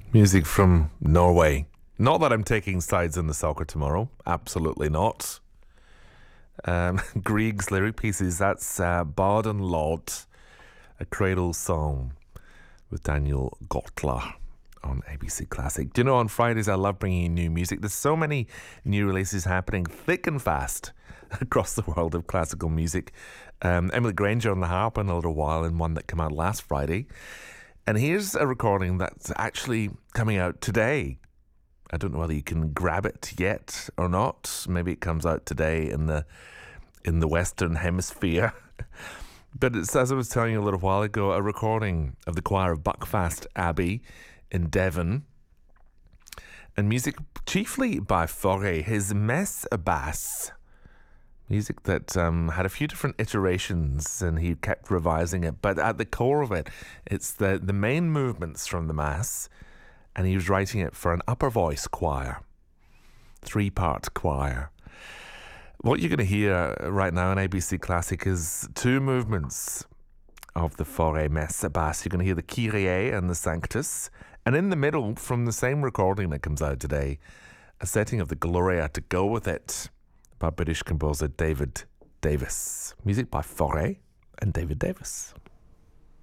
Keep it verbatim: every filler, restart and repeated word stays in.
Music from Norway. Not that I'm taking sides in the soccer tomorrow. Absolutely not. Um, Grieg's lyric pieces. That's uh, Bard and Lod, a cradle song with Daniel Gotler on A B C Classic. Do you know, on Fridays I love bringing you new music. There's so many new releases happening thick and fast across the world of classical music. Um, Emily Granger on the harp in a little while, and one that came out last Friday. And here's a recording that's actually coming out today. I don't know whether you can grab it yet or not. Maybe it comes out today in the in the Western Hemisphere. But it's, as I was telling you a little while ago, a recording of the choir of Buckfast Abbey in Devon. And music chiefly by Fauré, his Messe Basse. Music that um, had a few different iterations, and he kept revising it. But at the core of it, it's the, the main movements from the Mass, and he was writing it for an upper voice choir, three-part choir. What you're going to hear right now on A B C Classic is two movements of the Fauré Messe Basse. You're going to hear the Kyrie and the Sanctus, and in the middle, from the same recording that comes out today, a setting of the Gloria to go with it, by British composer David Davis. Music by Fauré and David Davis.